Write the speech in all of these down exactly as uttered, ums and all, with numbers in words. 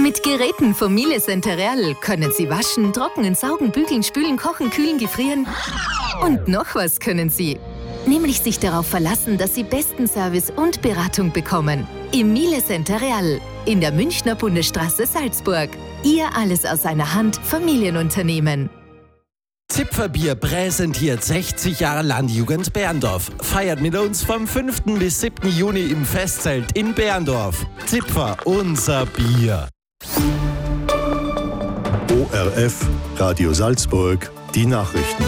Mit Geräten von Miele Centereal können Sie waschen, trocknen, saugen, bügeln, spülen, kochen, kühlen, gefrieren. Und noch was können Sie. Nämlich sich darauf verlassen, dass Sie besten Service und Beratung bekommen. Im Miele Centereal in der Münchner Bundesstraße Salzburg. Ihr alles aus einer Hand Familienunternehmen. Zipferbier präsentiert sechzig Jahre Landjugend Berndorf. Feiert mit uns vom fünften bis siebten Juni im Festzelt in Berndorf. Zipfer, unser Bier. O R F, Radio Salzburg, die Nachrichten.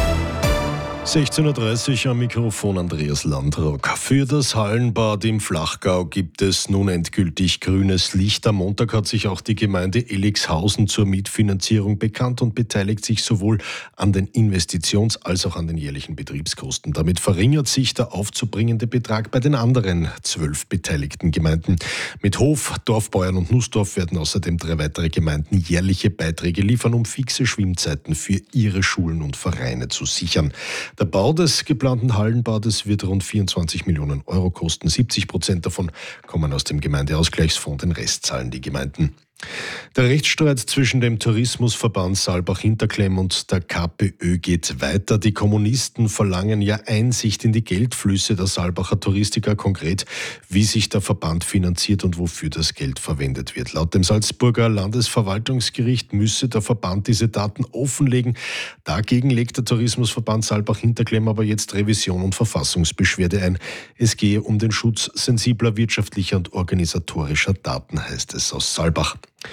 sechzehn Uhr dreißig am Mikrofon Andreas Landrock. Für das Hallenbad im Flachgau gibt es nun endgültig grünes Licht. Am Montag hat sich auch die Gemeinde Elixhausen zur Mietfinanzierung bekannt und beteiligt sich sowohl an den Investitions- als auch an den jährlichen Betriebskosten. Damit verringert sich der aufzubringende Betrag bei den anderen zwölf beteiligten Gemeinden. Mit Hof, Dorfbeuern und Nussdorf werden außerdem drei weitere Gemeinden jährliche Beiträge liefern, um fixe Schwimmzeiten für ihre Schulen und Vereine zu sichern. Der Bau des geplanten Hallenbades wird rund vierundzwanzig Millionen Euro kosten. siebzig Prozent davon kommen aus dem Gemeindeausgleichsfonds, den Rest zahlen die Gemeinden. Der Rechtsstreit zwischen dem Tourismusverband Saalbach-Hinterklemm und der K P Ö geht weiter. Die Kommunisten verlangen ja Einsicht in die Geldflüsse der Saalbacher Touristiker, konkret, wie sich der Verband finanziert und wofür das Geld verwendet wird. Laut dem Salzburger Landesverwaltungsgericht müsse der Verband diese Daten offenlegen. Dagegen legt der Tourismusverband Saalbach-Hinterklemm aber jetzt Revision und Verfassungsbeschwerde ein. Es gehe um den Schutz sensibler wirtschaftlicher und organisatorischer Daten, heißt es aus Saalbach.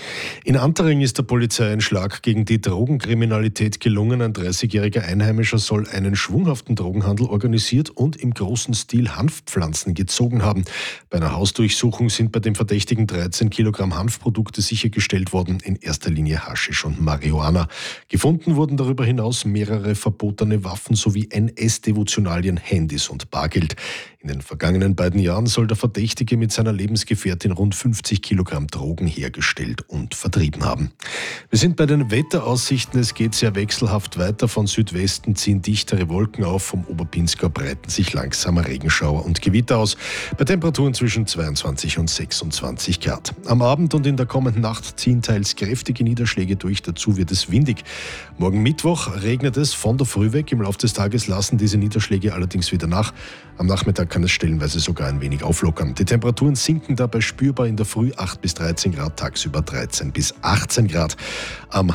In Antering ist der Polizei ein Schlag gegen die Drogenkriminalität gelungen. Ein dreißigjähriger Einheimischer soll einen schwunghaften Drogenhandel organisiert und im großen Stil Hanfpflanzen gezogen haben. Bei einer Hausdurchsuchung sind bei dem Verdächtigen dreizehn Kilogramm Hanfprodukte sichergestellt worden, in erster Linie Haschisch und Marihuana. Gefunden wurden darüber hinaus mehrere verbotene Waffen sowie N S-Devotionalien, Handys und Bargeld. In den vergangenen beiden Jahren soll der Verdächtige mit seiner Lebensgefährtin rund fünfzig Kilogramm Drogen hergestellt und vertrieben haben. Wir sind bei den Wetteraussichten. Es geht sehr wechselhaft weiter. Von Südwesten ziehen dichtere Wolken auf. Vom Oberpinzgau breiten sich langsamer Regenschauer und Gewitter aus. Bei Temperaturen zwischen zweiundzwanzig und sechsundzwanzig Grad. Am Abend und in der kommenden Nacht ziehen teils kräftige Niederschläge durch. Dazu wird es windig. Morgen Mittwoch regnet es von der Früh weg. Im Laufe des Tages lassen diese Niederschläge allerdings wieder nach. Am Nachmittag kann es stellenweise sogar ein wenig auflockern. Die Temperaturen sinken dabei spürbar in der Früh acht bis dreizehn Grad, tagsüber dreizehn bis achtzehn Grad. Am